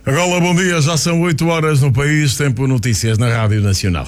Agora, bom dia, já são 8 horas no país, tempo notícias na Rádio Nacional.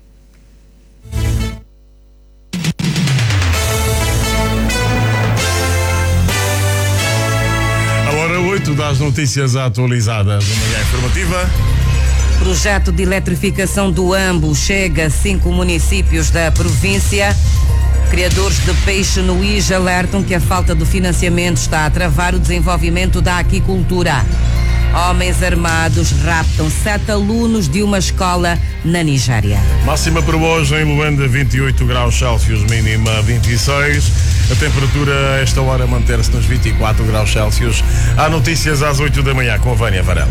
A hora 8 das notícias atualizadas na manhã informativa. Projeto de eletrificação do Ambo chega a 5 municípios da província. Criadores de peixe no IJ alertam que a falta de financiamento está a travar o desenvolvimento da aquicultura. Homens armados raptam 7 alunos de uma escola na Nigéria. Máxima para hoje em Luanda, 28 graus Celsius, mínima 26. A temperatura a esta hora manter-se nos 24 graus Celsius. Há notícias às 8 da manhã com a Vânia Varela.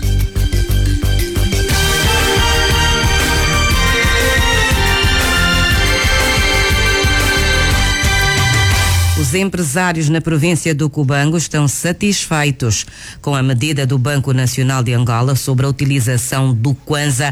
Os empresários na província do Cubango estão satisfeitos com a medida do Banco Nacional de Angola sobre a utilização do Kwanza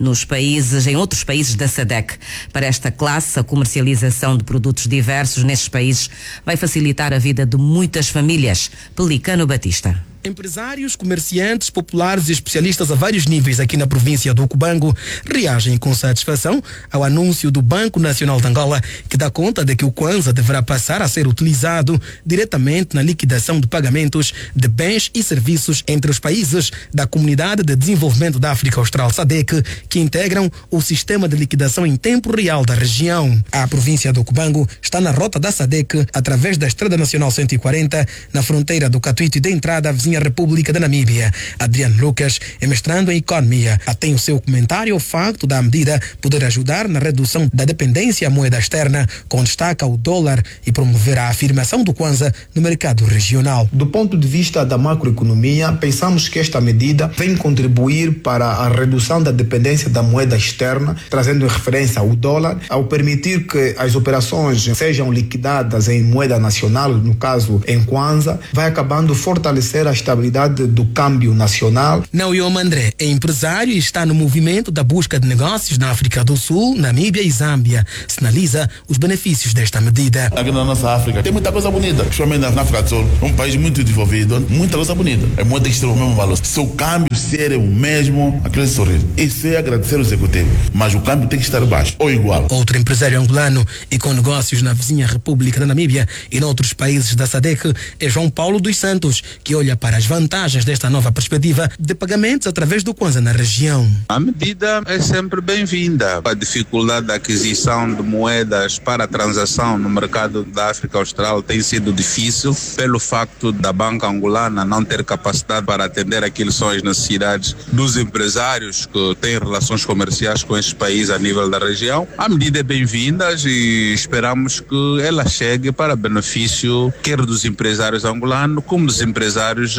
em outros países da SADC. Para esta classe, a comercialização de produtos diversos nestes países vai facilitar a vida de muitas famílias. Pelicano Batista. Empresários, comerciantes, populares e especialistas a vários níveis aqui na província do Cubango reagem com satisfação ao anúncio do Banco Nacional de Angola, que dá conta de que o Kwanza deverá passar a ser utilizado diretamente na liquidação de pagamentos de bens e serviços entre os países da Comunidade de Desenvolvimento da África Austral SADC, que integram o sistema de liquidação em tempo real da região. A província do Cubango está na rota da SADC através da Estrada Nacional 140, na fronteira do Catuíto e da entrada à vizinha República da Namíbia. Adriano Lucas é mestrando em Economia. Tem o seu comentário ao facto da medida poder ajudar na redução da dependência à moeda externa, com destaque ao dólar, e promover a afirmação do Kwanza no mercado regional. Do ponto de vista da macroeconomia, pensamos que esta medida vem contribuir para a redução da dependência da moeda externa, trazendo referência ao dólar, ao permitir que as operações sejam liquidadas em moeda nacional, no caso em Kwanza, vai acabando fortalecer a estabilidade do câmbio nacional. Nauyoma André é empresário e está no movimento da busca de negócios na África do Sul, Namíbia e Zâmbia. Sinaliza os benefícios desta medida. Aqui na nossa África tem muita coisa bonita, principalmente na África do Sul, um país muito desenvolvido, muita coisa bonita. É muito extremo o mesmo valor. Se o câmbio ser o mesmo, aquele sorriso. Isso é agradecer ao executivo, mas o câmbio tem que estar baixo ou igual. Outro empresário angolano e com negócios na vizinha República da Namíbia e noutros países da SADC é João Paulo dos Santos, que olha para as vantagens desta nova perspectiva de pagamentos através do Kwanza na região. A medida é sempre bem-vinda. A dificuldade da aquisição de moedas para a transação no mercado da África Austral tem sido difícil pelo facto da banca angolana não ter capacidade para atender aquilo que são as necessidades dos empresários que têm relações comerciais com estes países a nível da região. A medida é bem-vinda e esperamos que ela chegue para benefício quer dos empresários angolanos como dos empresários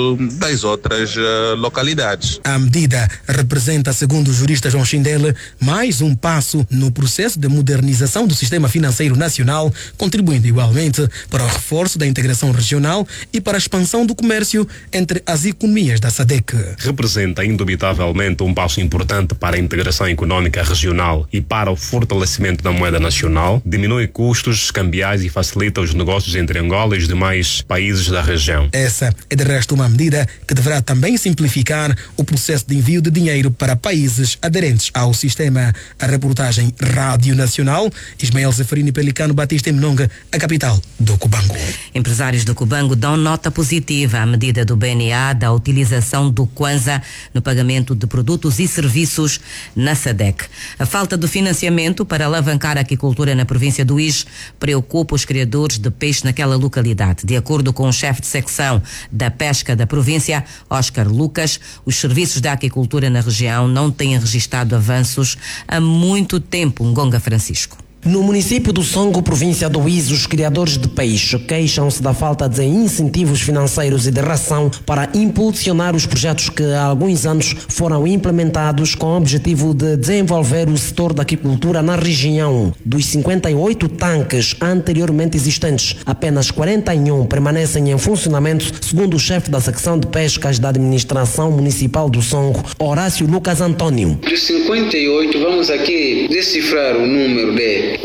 das outras localidades. A medida representa, segundo o jurista João Schindele, mais um passo no processo de modernização do sistema financeiro nacional, contribuindo igualmente para o reforço da integração regional e para a expansão do comércio entre as economias da SADC. Representa indubitavelmente um passo importante para a integração econômica regional e para o fortalecimento da moeda nacional, diminui custos cambiais e facilita os negócios entre Angola e os demais países da região. Essa é de resto uma medida que deverá também simplificar o processo de envio de dinheiro para países aderentes ao sistema. A reportagem Rádio Nacional, Ismael Zeferino Pelicano Batista em Mnonga, a capital do Cubango. Empresários do Cubango dão nota positiva à medida do BNA da utilização do Kwanza no pagamento de produtos e serviços na SADC. A falta de financiamento para alavancar a aquicultura na província do IJ preocupa os criadores de peixe naquela localidade. De acordo com o chefe de secção da pesca da província, Oscar Lucas, os serviços da aquicultura na região não têm registrado avanços há muito tempo. Ngonga Francisco. No município do Songo, província do IJ, os criadores de peixe queixam-se da falta de incentivos financeiros e de ração para impulsionar os projetos que há alguns anos foram implementados com o objetivo de desenvolver o setor da aquicultura na região. Dos 58 tanques anteriormente existentes, apenas 41 permanecem em funcionamento, segundo o chefe da secção de pescas da administração municipal do Songo, Horácio Lucas Antônio. Dos 58, vamos aqui decifrar o número de ter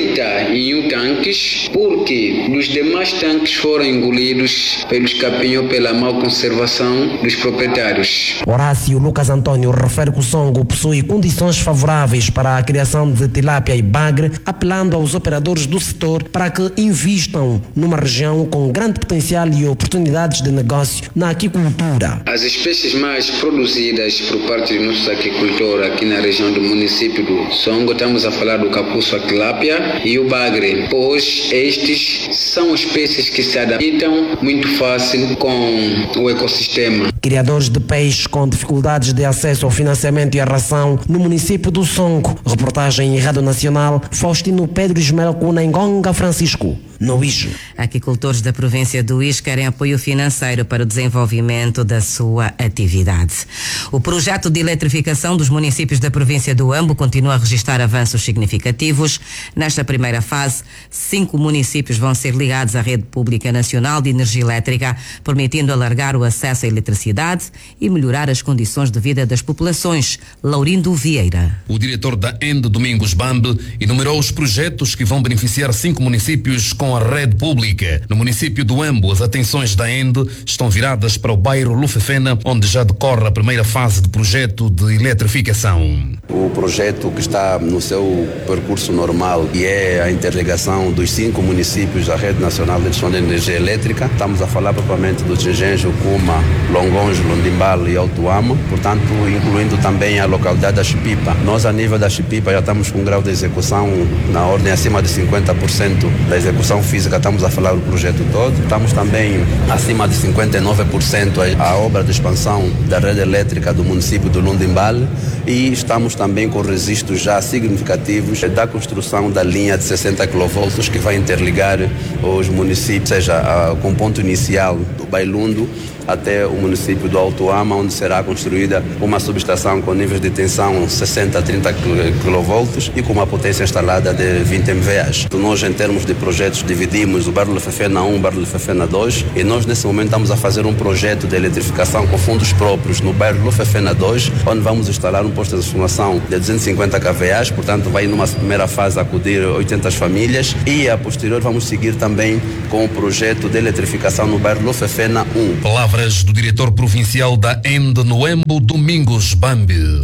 41 tanques, porque os demais tanques foram engolidos pelos capinhos pela má conservação dos proprietários. Horácio Lucas Antônio refere que o Songo possui condições favoráveis para a criação de tilápia e bagre, apelando aos operadores do setor para que invistam numa região com grande potencial e oportunidades de negócio na aquicultura. As espécies mais produzidas por parte dos nossos agricultores aqui na região do município do Songo, estamos a falar do capuço, a tilápia e o bagre, pois estes são espécies que se adaptam muito fácil com o ecossistema. Criadores de peixe com dificuldades de acesso ao financiamento e à ração no município do Songo. Reportagem em Rádio Nacional, Faustino Pedro Ismael Cunengonga Francisco. No Ixo. Aquicultores da província do Ixo querem apoio financeiro para o desenvolvimento da sua atividade. O projeto de eletrificação dos municípios da província do Ambo continua a registrar avanços significativos. Nesta primeira fase, 5 municípios vão ser ligados à rede pública nacional de energia elétrica, permitindo alargar o acesso à eletricidade e melhorar as condições de vida das populações. Laurindo Vieira. O diretor da ENDE, Domingos Bambe, enumerou os projetos que vão beneficiar 5 municípios com a rede pública. No município do Ambo, as atenções da ENDE estão viradas para o bairro Lufefena, onde já decorre a primeira fase do projeto de eletrificação. O projeto que está no seu percurso normal e é a interligação dos 5 municípios à rede nacional de distribuição de energia elétrica. Estamos a falar propriamente do Tingenjo, Cuma, Longonjo, Londimbal e Altoama, portanto, incluindo também a localidade da Chipipa. Nós, a nível da Chipipa, já estamos com um grau de execução na ordem acima de 50% da execução física, estamos a falar do projeto todo. Estamos também acima de 59% a obra de expansão da rede elétrica do município do Londimbal e estamos também com registros já significativos da construção da linha de 60 kV que vai interligar os municípios, seja com ponto inicial do Bailundo até o município do Altoama, onde será construída uma subestação com níveis de tensão 60 a 30 kV e com uma potência instalada de 20 MVA. Nós, em termos de projetos, dividimos o bairro Lefefena 1 e o bairro Lefefena 2 e nós, nesse momento, estamos a fazer um projeto de eletrificação com fundos próprios no bairro Lefefena 2, onde vamos instalar um posto de transformação de 250 kVA, portanto, vai numa primeira fase acudir 800 famílias e, a posterior, vamos seguir também com o projeto de eletrificação no bairro Lefefena 1. Palavras do diretor provincial da ENDE no Embo, Domingos Bambe.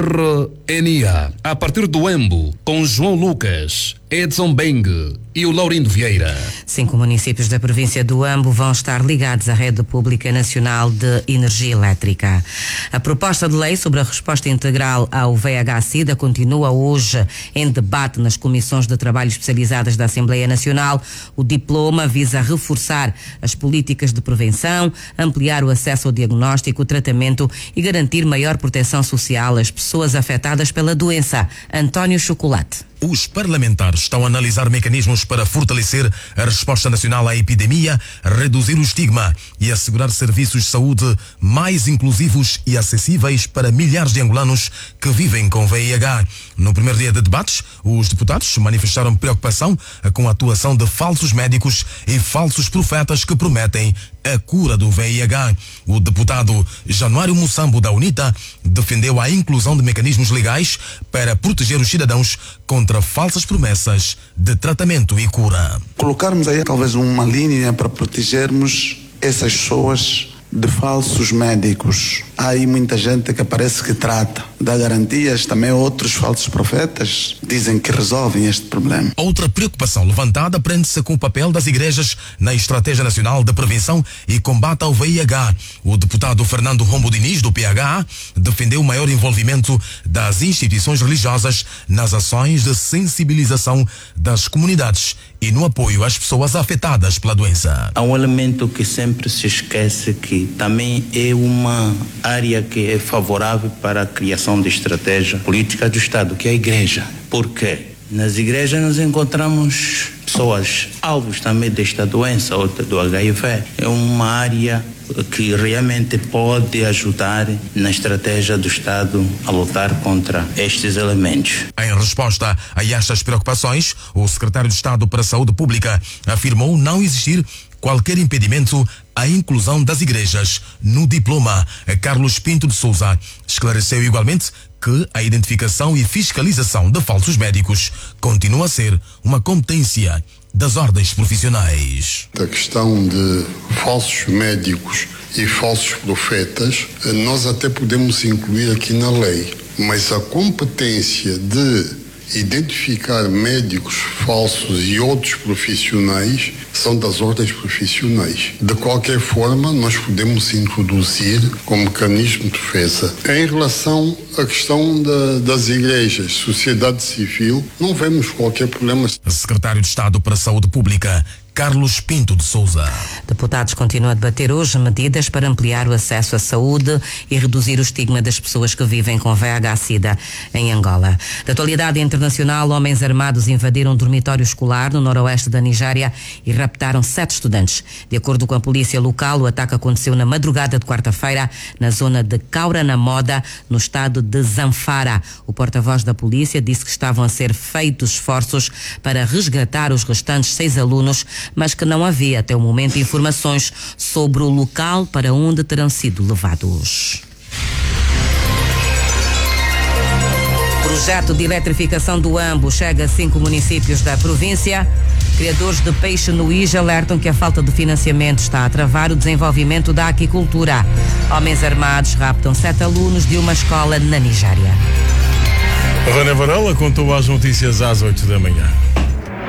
RNA. A partir do Embo, com João Lucas, Edson Beng e o Laurindo Vieira. 5 municípios da província do Ambo vão estar ligados à rede pública nacional de energia elétrica. A proposta de lei sobre a resposta integral ao VIH-Sida continua hoje em debate nas comissões de trabalho especializadas da Assembleia Nacional. O diploma visa reforçar as políticas de prevenção, ampliar o acesso ao diagnóstico, tratamento e garantir maior proteção social às pessoas afetadas pela doença. António Chocolate. Os parlamentares estão a analisar mecanismos para fortalecer a resposta nacional à epidemia, reduzir o estigma e assegurar serviços de saúde mais inclusivos e acessíveis para milhares de angolanos que vivem com VIH. No primeiro dia de debates, os deputados manifestaram preocupação com a atuação de falsos médicos e falsos profetas que prometem a cura do VIH. O deputado Januário Mussambo, da UNITA, defendeu a inclusão de mecanismos legais para proteger os cidadãos contra falsas promessas de tratamento e cura. Colocarmos aí talvez uma linha para protegermos essas pessoas de falsos médicos. Há aí muita gente que parece que trata, dá garantias, também outros falsos profetas dizem que resolvem este problema. Outra preocupação levantada prende-se com o papel das igrejas na Estratégia Nacional de Prevenção e Combate ao VIH. O deputado Fernando Rombo Diniz, do PHA, defendeu o maior envolvimento das instituições religiosas nas ações de sensibilização das comunidades e no apoio às pessoas afetadas pela doença. Há um elemento que sempre se esquece, que também é uma área que é favorável para a criação de estratégia política do Estado, que é a igreja. Por quê? Nas igrejas nós encontramos pessoas alvos também desta doença, ou do HIV. É uma área que realmente pode ajudar na estratégia do Estado a lutar contra estes elementos. Em resposta a estas preocupações, o secretário de Estado para a Saúde Pública afirmou não existir qualquer impedimento à inclusão das igrejas no diploma. Carlos Pinto de Sousa esclareceu igualmente que a identificação e fiscalização de falsos médicos continua a ser uma competência das ordens profissionais. A questão de falsos médicos e falsos profetas, nós até podemos incluir aqui na lei, mas a competência de identificar médicos falsos e outros profissionais são das ordens profissionais. De qualquer forma, nós podemos introduzir como mecanismo de defesa. Em relação à questão das igrejas, sociedade civil, não vemos qualquer problema. Secretário de Estado para a Saúde Pública, Carlos Pinto de Sousa. Deputados continuam a debater hoje medidas para ampliar o acesso à saúde e reduzir o estigma das pessoas que vivem com VIH-Sida em Angola. Da atualidade internacional, homens armados invadiram um dormitório escolar no noroeste da Nigéria e raptaram 7 estudantes. De acordo com a polícia local, o ataque aconteceu na madrugada de quarta-feira na zona de Kaura na Moda, no estado de Zamfara. O porta-voz da polícia disse que estavam a ser feitos esforços para resgatar os restantes 6 alunos, mas que não havia até o momento informações sobre o local para onde terão sido levados. Projeto de eletrificação do Ambo chega a 5 municípios da província. Criadores de peixe no Ija alertam que a falta de financiamento está a travar o desenvolvimento da aquicultura. Homens armados raptam 7 alunos de uma escola na Nigéria. A Vânia Varela contou as notícias às 8 da manhã.